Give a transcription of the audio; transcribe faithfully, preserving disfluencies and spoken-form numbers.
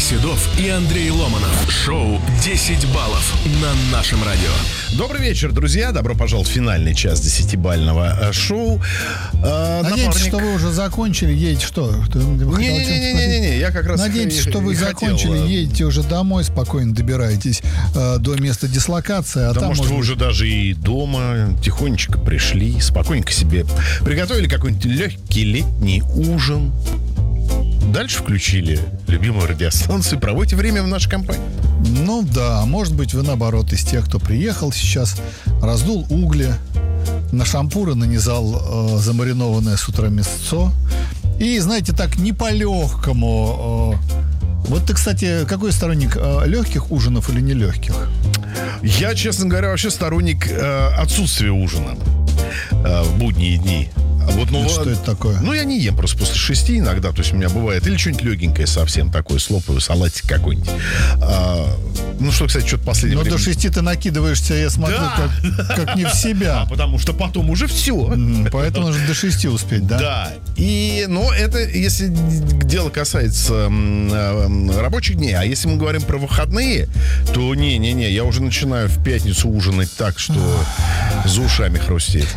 Седов и Андрей Ломанов. Шоу «десять баллов» на нашем радио. Добрый вечер, друзья. Добро пожаловать в финальный час десятибалльного шоу. Э, Надеюсь, напарник... что вы уже закончили. Едете что? Не-не-не, я как раз... Надеюсь, что вы закончили, хотел... едете уже домой, спокойно добираетесь э, до места дислокации. А да, там, может, может вы быть... уже даже и дома тихонечко пришли, спокойненько себе приготовили какой-нибудь легкий летний ужин. Дальше включили любимую радиостанцию, проводите время в нашей компании. Ну да, может быть, вы наоборот из тех, кто приехал сейчас, раздул угли, на шампуры нанизал э, замаринованное с утра мясцо. И, знаете, так не по-легкому. Э, вот ты, кстати, какой сторонник, э, легких ужинов или нелегких? Я, честно говоря, вообще сторонник э, отсутствия ужина э, в будние дни. Вот, ну, что это такое? Ну, я не ем просто после шести иногда. То есть у меня бывает или что-нибудь легенькое совсем такое, слопаю, салатик какой-нибудь. А, ну, что, кстати, что-то последнее Но время... до шести ты накидываешься, я смотрю, да. как, как не в себя. А, потому что потом уже все. Mm, поэтому нужно до шести успеть, да? Да. И, но это, если дело касается э, рабочих дней, а если мы говорим про выходные, то не-не-не, я уже начинаю в пятницу ужинать так, что за ушами хрустит.